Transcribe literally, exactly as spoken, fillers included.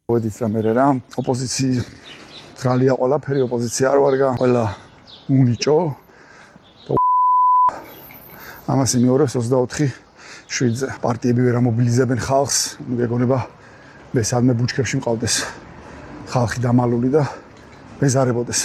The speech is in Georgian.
მოდით რა მე რა ოპოზიცია ძალიან ყველაფერი ოპოზიცია არ ვარგა ყველა უნიჭო ამას იმეორებს ოცდაოთხი შვიდზე პარტიები ვერ ამობილიზებენ ხალხს მეგონება მე სადმე ბუჩქებში მყავდეს ხალხი დამალული და მეზარებოდეს